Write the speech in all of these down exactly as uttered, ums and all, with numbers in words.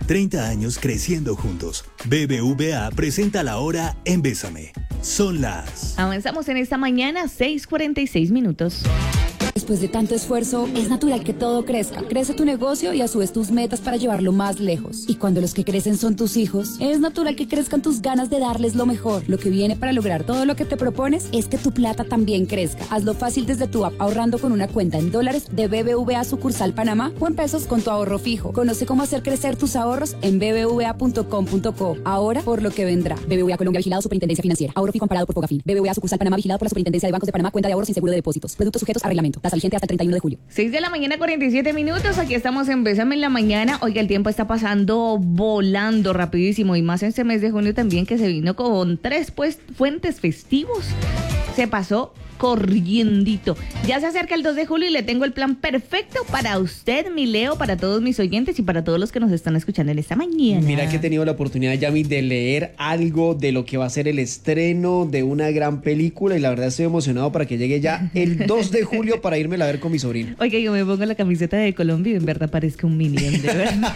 treinta años creciendo juntos. B B V A presenta la hora en Bésame. Son las... Avanzamos en esta mañana, seis cuarenta y seis minutos. Después de tanto esfuerzo, es natural que todo crezca. Crece tu negocio y a su vez tus metas para llevarlo más lejos. Y cuando los que crecen son tus hijos, es natural que crezcan tus ganas de darles lo mejor. Lo que viene para lograr todo lo que te propones es que tu plata también crezca. Hazlo fácil desde tu app, ahorrando con una cuenta en dólares de B B V A sucursal Panamá o en pesos con tu ahorro fijo. Conoce cómo hacer crecer tus ahorros en b b v a punto com punto co. Ahora por lo que vendrá. B B V A Colombia, vigilado Superintendencia Financiera. Ahorro fijo amparado por Fogafín. B B V A sucursal Panamá, vigilado por la Superintendencia de Bancos de Panamá. Cuenta de ahorros sin seguro de depósitos. Productos sujetos a reglamento. Tasa vigente hasta el treinta y uno de julio. seis de la mañana, cuarenta y siete minutos. Aquí estamos en Bésame en la mañana. Oiga, el tiempo está pasando volando rapidísimo. Y más en este mes de junio también, que se vino con tres pues, fuentes festivos. Se pasó corriendito. Ya se acerca el dos de julio y le tengo el plan perfecto para usted, mi Leo, para todos mis oyentes y para todos los que nos están escuchando en esta mañana. Mira que he tenido la oportunidad, Yami, de leer algo de lo que va a ser el estreno de una gran película y la verdad estoy emocionado para que llegue ya el dos de julio para irme a ver con mi sobrino. Oiga, yo me pongo la camiseta de Colombia y en verdad parezco un minion, de verdad.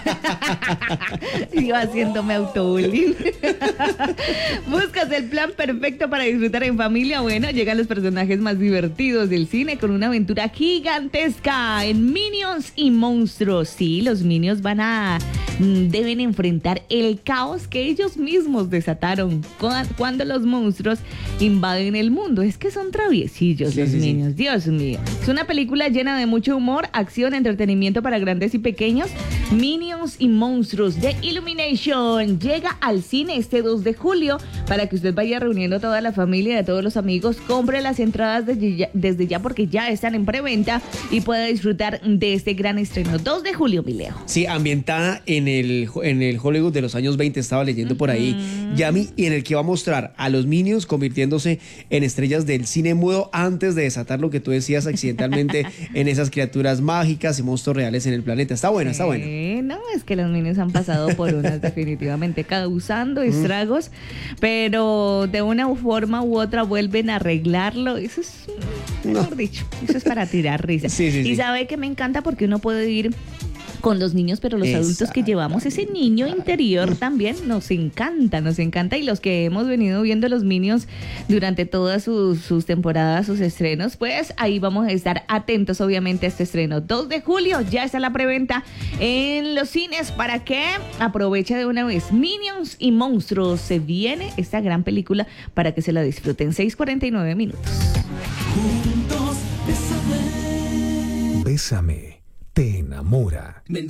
Yo haciéndome autobullying. ¿Buscas el plan perfecto para disfrutar en familia? Bueno, llegan los personajes más divertidos del cine con una aventura gigantesca en Minions y Monstruos. Sí, los Minions van a deben enfrentar el caos que ellos mismos desataron cuando los monstruos invaden el mundo. Es que son traviesillos sí, los sí, Minions, sí. Dios mío. Es una película llena de mucho humor, acción, entretenimiento para grandes y pequeños. Minions y Monstruos de Illumination llega al cine este dos de julio para que usted vaya reuniendo a toda la familia y a todos los amigos. Compre las entradas desde ya, desde ya porque ya están en preventa y pueda disfrutar de este gran estreno. dos de julio, mi Leo. Sí, ambientada en el, en el Hollywood de los años veinte, estaba leyendo uh-huh. por ahí, Yami, y en el que va a mostrar a los Minions convirtiéndose en estrellas del cine mudo antes de desatar lo que tú decías accidentalmente en esas criaturas mágicas y monstruos reales en el planeta. Está bueno, está bueno. Sí, no, es que los Minions han pasado por unas definitivamente causando estragos, uh-huh. pero de una forma u otra vuelven a arreglarlo. Eso es, mejor no. dicho, eso es para tirar risa. Sí, sí, y sí. sabe que me encanta porque uno puede ir con los niños, pero los adultos que llevamos ese niño interior también nos encanta, nos encanta. Y los que hemos venido viendo los Minions durante todas sus, sus temporadas, sus estrenos, pues ahí vamos a estar atentos obviamente a este estreno. dos de julio, ya está la preventa en los cines para que aproveche de una vez. Minions y Monstruos, se viene esta gran película para que se la disfruten. seis cuarenta y nueve minutos. Juntos, bésame. Bésame, te enamora.